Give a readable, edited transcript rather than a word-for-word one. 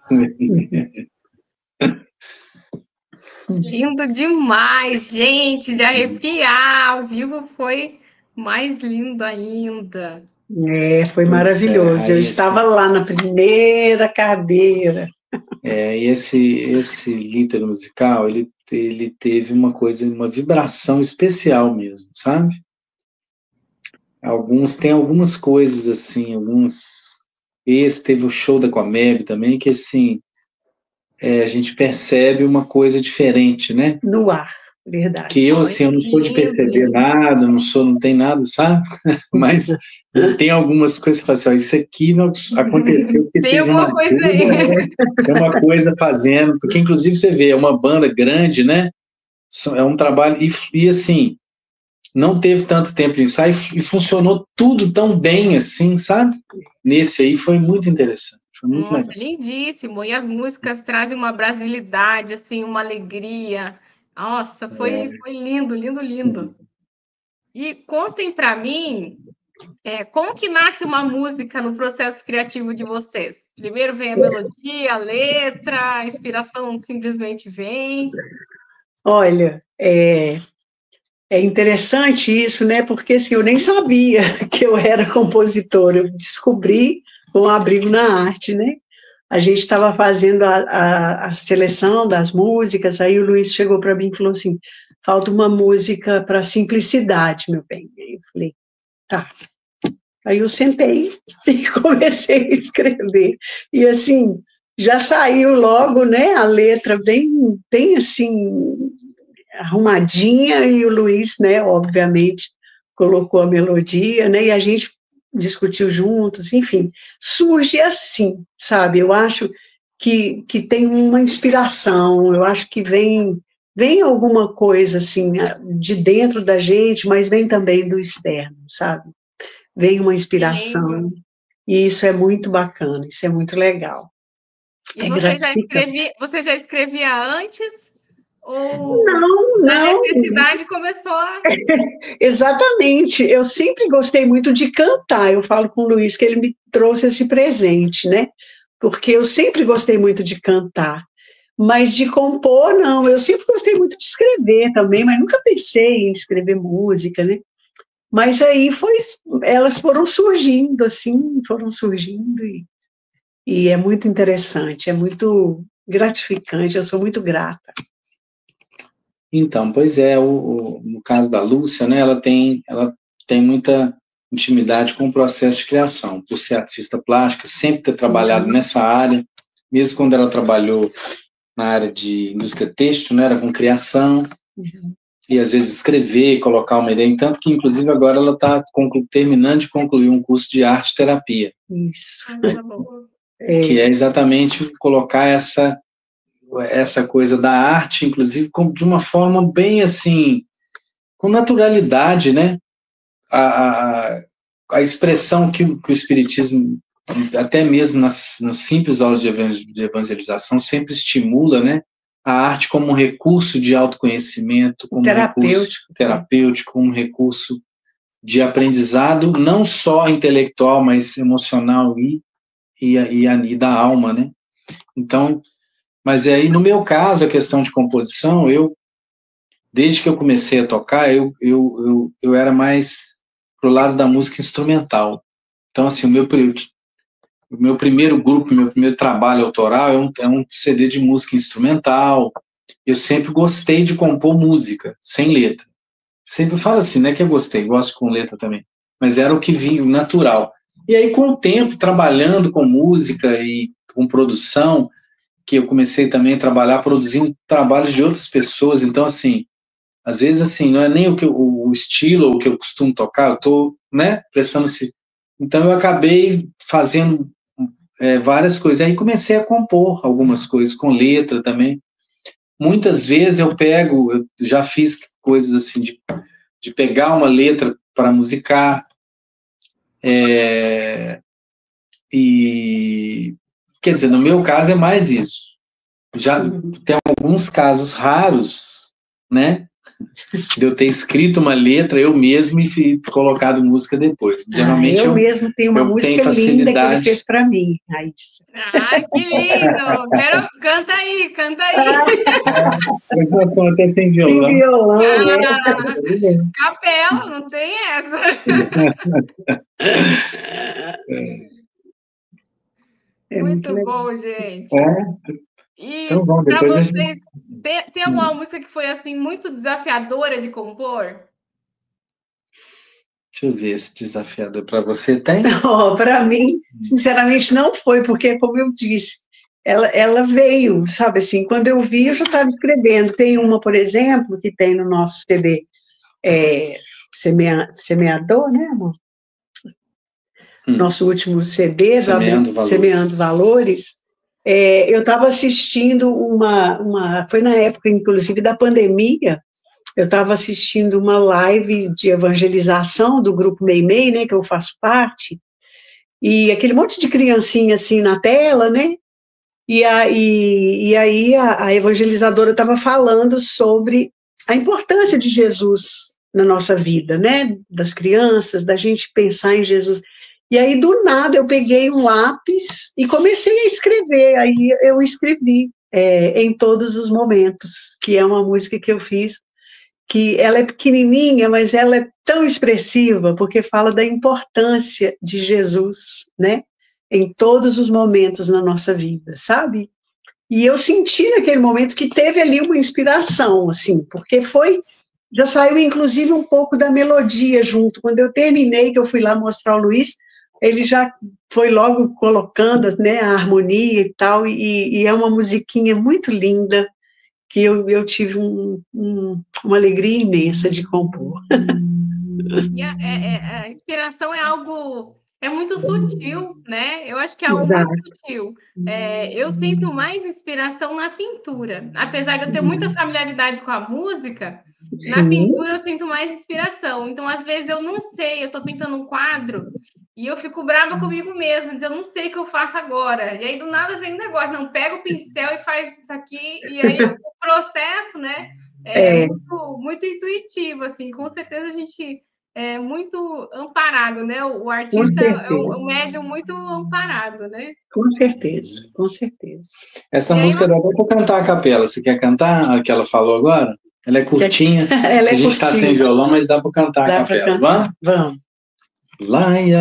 Lindo demais, gente, de arrepiar. Ao vivo foi mais lindo ainda. Foi maravilhoso. Eu estava lá na primeira cadeira. E esse líder musical, ele teve uma coisa, uma vibração especial mesmo, sabe? Tem algumas coisas assim, esse teve o show da Comeb também, que assim, a gente percebe uma coisa diferente, né? No ar, verdade. Que eu, assim, eu não sou de perceber nada, não tem nada, sabe? Mas tem algumas coisas que você fala assim, isso aqui não aconteceu. Tem alguma coisa aí. Tem uma coisa fazendo, porque inclusive você vê, é uma banda grande, né? É um trabalho, e assim, não teve tanto tempo de ensaio e funcionou tudo tão bem assim, sabe? Nesse aí foi muito interessante. Foi muito legal. Lindíssimo. E as músicas trazem uma brasilidade, assim, uma alegria. Nossa, foi lindo, lindo, lindo. E contem para mim, como que nasce uma música no processo criativo de vocês? Primeiro vem a melodia, a letra, a inspiração simplesmente vem? Olha, é interessante isso, né? Porque assim, eu nem sabia que eu era compositora. Eu descobri com o Abrigo na Arte, né? A gente estava fazendo a seleção das músicas, aí o Luiz chegou para mim e falou assim, falta uma música para simplicidade, meu bem. Aí eu falei, tá. Aí eu sentei e comecei a escrever. E assim, já saiu logo, né, a letra bem assim, arrumadinha, e o Luiz, né, obviamente, colocou a melodia, né, e a gente discutiu juntos, enfim, surge assim, sabe? Eu acho que tem uma inspiração, eu acho que vem alguma coisa, assim, de dentro da gente, mas vem também do externo, sabe? Vem uma inspiração, e isso é muito bacana, isso é muito legal. E você já escrevia antes? Ou não. A necessidade começou a... Exatamente, eu sempre gostei muito de cantar, eu falo com o Luiz que ele me trouxe esse presente, né? Porque eu sempre gostei muito de cantar, mas de compor, não, eu sempre gostei muito de escrever também, mas nunca pensei em escrever música, né? Mas aí elas foram surgindo, assim, e é muito interessante, é muito gratificante, eu sou muito grata. Então, pois é, no caso da Lúcia, né, ela tem muita intimidade com o processo de criação, por ser artista plástica, sempre ter trabalhado nessa área, mesmo quando ela trabalhou na área de indústria têxtil, né, era com criação, e às vezes escrever, colocar uma ideia, tanto que inclusive agora ela está terminando de concluir um curso de arte terapia. Isso. Que é exatamente colocar essa coisa da arte, inclusive, de uma forma bem assim, com naturalidade, né? A expressão que o Espiritismo, até mesmo nas simples aulas de evangelização, sempre estimula, né? A arte como um recurso de autoconhecimento, como um recurso terapêutico, como um recurso de aprendizado, não só intelectual, mas emocional e da alma, né? Então, mas aí, no meu caso, a questão de composição, desde que eu comecei a tocar, eu era mais pro lado da música instrumental. Então, assim, o meu primeiro grupo, meu primeiro trabalho autoral é um CD de música instrumental. Eu sempre gostei de compor música, sem letra. Sempre falo assim, né, que eu gosto com letra também. Mas era o que vinha, natural. E aí, com o tempo, trabalhando com música e com produção, que eu comecei também a trabalhar produzindo trabalhos de outras pessoas. Então, assim, às vezes, assim, não é nem o estilo ou o que eu costumo tocar, eu estou, né, prestando-se. Então, eu acabei fazendo várias coisas. Aí comecei a compor algumas coisas, com letra também. Muitas vezes eu já fiz coisas assim, de pegar uma letra para musicar, e, quer dizer, no meu caso é mais isso. Já tem alguns casos raros, né, de eu ter escrito uma letra eu mesmo e colocado música depois. Geralmente eu mesmo tenho uma música linda que ele fez para mim, Raíssa. Ai, que lindo! Canta aí, canta aí. Mas nós estamos até sem violão. Tem violão, né? Capela, não tem essa. Muito bom, gente. E então, para vocês, tem alguma música que foi assim muito desafiadora de compor? Deixa eu ver se desafiador para você tem. Para mim, sinceramente, não foi, porque, como eu disse, ela veio, sabe assim, quando eu vi, eu já estava escrevendo. Tem uma, por exemplo, que tem no nosso CD, Semeador, né, amor? Nosso último CD, Semeando Valores. Eu estava assistindo foi na época, inclusive, da pandemia, eu estava assistindo uma live de evangelização do grupo Meimei, né, que eu faço parte, e aquele monte de criancinha assim na tela, né, e aí a evangelizadora estava falando sobre a importância de Jesus na nossa vida, né, das crianças, da gente pensar em Jesus. E aí, do nada, eu peguei um lápis e comecei a escrever. Aí eu escrevi Em Todos os Momentos, que é uma música que eu fiz, que ela é pequenininha, mas ela é tão expressiva, porque fala da importância de Jesus, né? Em todos os momentos na nossa vida, sabe? E eu senti naquele momento que teve ali uma inspiração, assim, porque já saiu inclusive um pouco da melodia junto. Quando eu terminei, que eu fui lá mostrar ao Luiz, ele já foi logo colocando, né, a harmonia e tal, e é uma musiquinha muito linda, que eu tive uma alegria imensa de compor. E a inspiração é algo, muito sutil, né? Eu acho que é algo Exato. muito sutil. Eu sinto mais inspiração na pintura. Apesar de eu ter muita familiaridade com a música, na pintura eu sinto mais inspiração. Então, às vezes, eu não sei, eu estou pintando um quadro e eu fico brava comigo mesma, eu não sei o que eu faço agora. E aí, do nada, vem um negócio, não, pega o pincel e faz isso aqui, e aí o processo, né, muito, muito intuitivo, assim. Com certeza a gente é muito amparado, né? O artista é um médium muito amparado, né? Com certeza, com certeza. Essa música dá para cantar a capela. Você quer cantar a que ela falou agora? Ela é curtinha. A gente está sem violão, mas dá para cantar a capela. Vamos? Vamos. Laia.